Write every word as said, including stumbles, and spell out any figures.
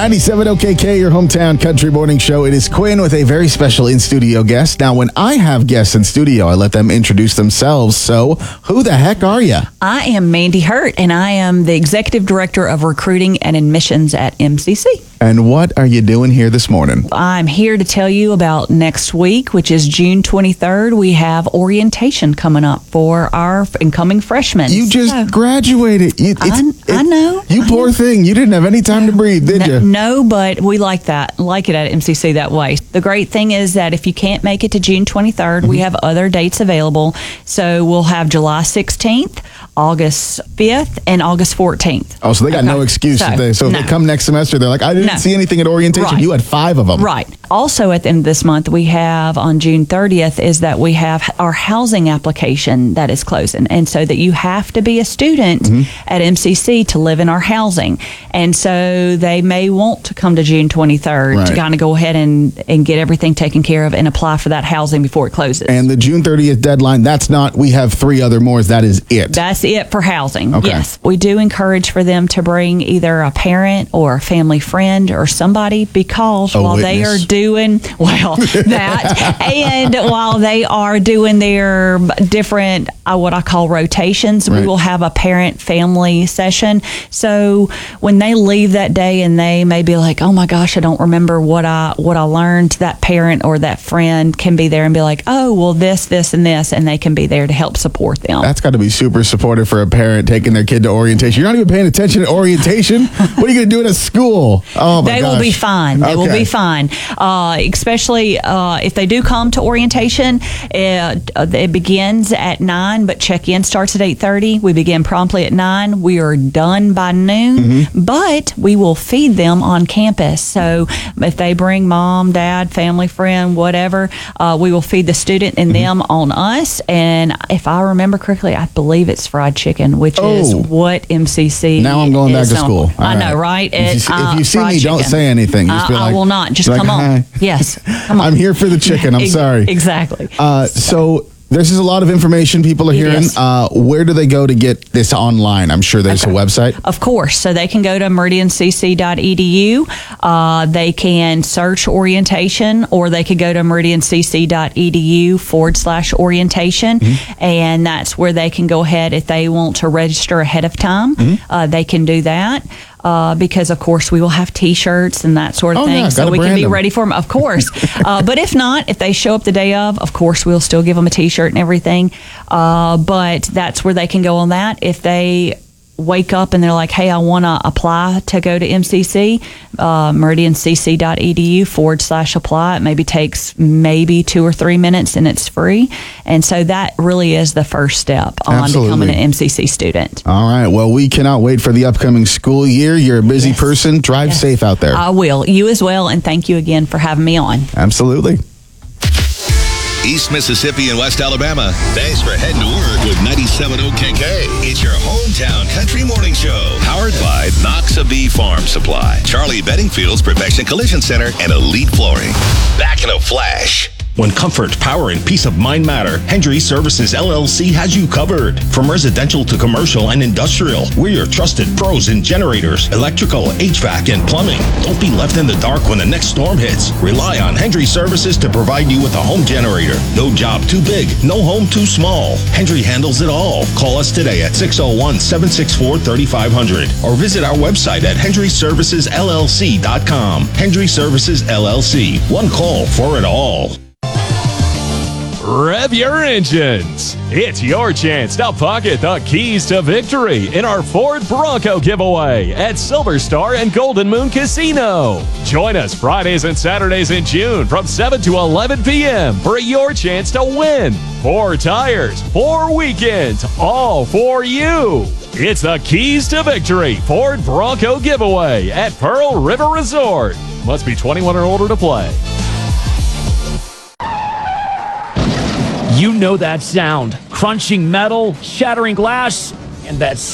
ninety-seven O K K, your hometown country morning show. It is Quinn with a very special in-studio guest. Now, when I have guests in studio, I let them introduce themselves. So, who the heck are you? I am Mandy Hurt, and I am the Executive Director of Recruiting and Admissions at M C C. And what are you doing here this morning? I'm here to tell you about next week, which is June twenty-third. We have orientation coming up for our incoming freshmen. You just so, graduated. You, it's, I, it, I know. You I poor know. thing. You didn't have any time to breathe, did no, you? No, but we like that. Like it at M C C that way. The great thing is that if you can't make it to June twenty-third, mm-hmm. we have other dates available. So we'll have July sixteenth, August fifth, and August fourteenth. Oh, so they got okay. no excuse. So, if they, so if no. they come next semester, they're like, I didn't No. see anything at orientation. Right. You had five of them. Right. Also, at the end of this month, we have on June thirtieth is that we have our housing application that is closing. And so that you have to be a student mm-hmm. at M C C to live in our housing. And so they may want to come to June twenty-third right. to kind of go ahead and, and get everything taken care of and apply for that housing before it closes. And the June thirtieth deadline, that's not, we have three other mores. That is it. That's it for housing. Okay. Yes. We do encourage for them to bring either a parent or a family friend or somebody because a while witness. they are doing, well, that, and while they are doing their different, uh, what I call rotations, right. we will have a parent-family session. So when they leave that day and they may be like, oh my gosh, I don't remember what I what I learned, that parent or that friend can be there and be like, oh, well, this, this, and this, and they can be there to help support them. That's got to be super supportive for a parent taking their kid to orientation. You're not even paying attention at orientation? What are you going to do at a school? Oh my They gosh. will be fine. They okay. will be fine. Uh, especially uh, if they do come to orientation, it, it begins at nine, but check-in starts at eight thirty. We begin promptly at nine. We are done by noon, mm-hmm. but we will feed them on campus. So if they bring mom, dad, family, friend, whatever, uh, we will feed the student and mm-hmm. them on us. And if I remember correctly, I believe it's fried chicken, which oh. is what M C C Now I'm going back to on. school. All I right. know, right? If you It, see, uh, if you see me, chicken. don't say anything. Just I, be like, I will not. Just like, come on. Hi. Yes. Come on. I'm here for the chicken. I'm sorry. Exactly. Uh, so this is a lot of information people are hearing. Uh, where do they go to get this online? I'm sure there's okay. a website. Of course. So they can go to meridian c c dot e d u. Uh, they can search orientation, or they could go to meridian c c dot e d u forward slash orientation. Mm-hmm. And that's where they can go ahead if they want to register ahead of time. Mm-hmm. Uh, they can do that. Uh, because, of course, we will have T-shirts and that sort of oh, thing, yeah, so we can be them. ready for them, of course. uh, but if not, if they show up the day of, of course, we'll still give them a T-shirt and everything. Uh, but that's where they can go on that. If they wake up and they're like, hey, I want to apply to go to M C C, uh, meridian c c dot e d u forward slash apply. It maybe takes maybe two or three minutes and it's free. And so that really is the first step on Absolutely. becoming an M C C student. All right. Well, we cannot wait for the upcoming school year. You're a busy yes. person. Drive yes. safe out there. I will. You as well. And thank you again for having me on. Absolutely. East Mississippi and West Alabama. Thanks for heading to work with ninety-seven O K K. It's your hometown country morning show. Powered by Noxabee Farm Supply, Charlie Bedingfield's Perfection Collision Center, and Elite Flooring. Back in a flash. When comfort, power, and peace of mind matter, Hendry Services L L C has you covered. From residential to commercial and industrial, we're your trusted pros in generators, electrical, H V A C, and plumbing. Don't be left in the dark when the next storm hits. Rely on Hendry Services to provide you with a home generator. No job too big, no home too small. Hendry handles it all. Call us today at six oh one, seven six four, three five zero zero or visit our website at hendry services l l c dot com. Hendry Services L L C. One call for it all. Rev your engines. It's your chance to pocket the keys to victory in our Ford Bronco giveaway at Silver Star and Golden Moon Casino. Join us Fridays and Saturdays in June from seven to eleven p.m. for your chance to win four tires, four weekends, all for you. It's the Keys to Victory Ford Bronco giveaway at Pearl River Resort. Must be twenty-one or older to play. You know that sound. Crunching metal, shattering glass, and that